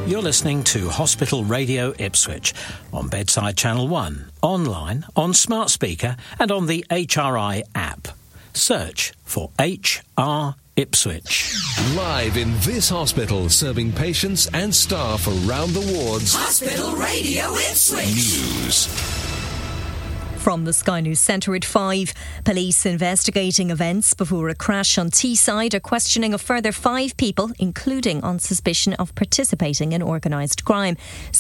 You're listening to Hospital Radio Ipswich on Bedside Channel 1, online, on smart speaker and on the HRI app. Search for HR Ipswich. Live in this hospital, serving patients and staff around the wards. Hospital Radio Ipswich. News. From the Sky News Centre at 5, police investigating events before a crash on Teesside are questioning a further 5 people, including on suspicion of participating in organised crime.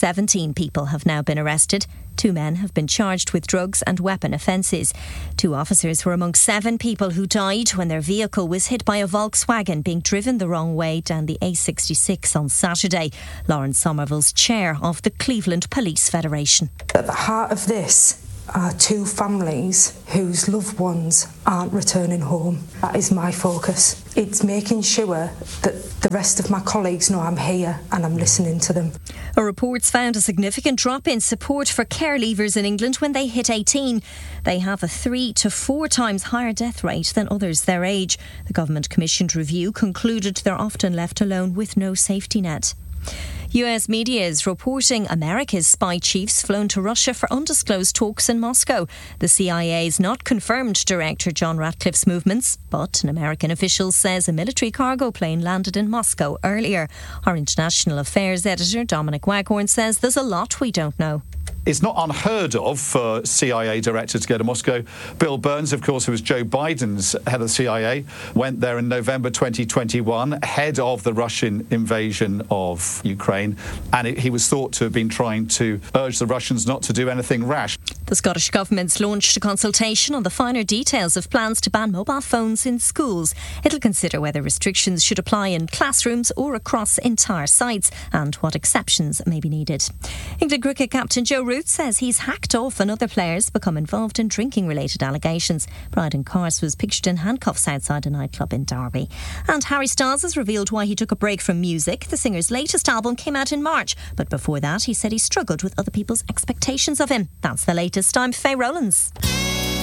17 people have now been arrested. 2 men have been charged with drugs and weapon offences. 2 officers were among 7 people who died when their vehicle was hit by a Volkswagen being driven the wrong way down the A66 on Saturday. Lauren Somerville's chair of the Cleveland Police Federation. At the heart of this are 2 families whose loved ones aren't returning home. That is my focus. It's making sure that the rest of my colleagues know I'm here and I'm listening to them. A report's found a significant drop in support for care leavers in England when they hit 18. They have a 3 to 4 times higher death rate than others their age. The government-commissioned review concluded they're often left alone with no safety net. US media is reporting America's spy chiefs flown to Russia for undisclosed talks in Moscow. The CIA's not confirmed Director John Ratcliffe's movements, but an American official says a military cargo plane landed in Moscow earlier. Our international affairs editor Dominic Waghorn says there's a lot we don't know. It's not unheard of for CIA director to go to Moscow. Bill Burns, of course, who was Joe Biden's head of the CIA, went there in November 2021, ahead of the Russian invasion of Ukraine, and he was thought to have been trying to urge the Russians not to do anything rash. The Scottish Government's launched a consultation on the finer details of plans to ban mobile phones in schools. It'll consider whether restrictions should apply in classrooms or across entire sites and what exceptions may be needed. England cricket captain Joe Root says he's hacked off and other players become involved in drinking-related allegations. Bryden Carse was pictured in handcuffs outside a nightclub in Derby. And Harry Styles has revealed why he took a break from music. The singer's latest album came out in March, but before that he said he struggled with other people's expectations of him. That's the latest. I'm Faye Rowlands.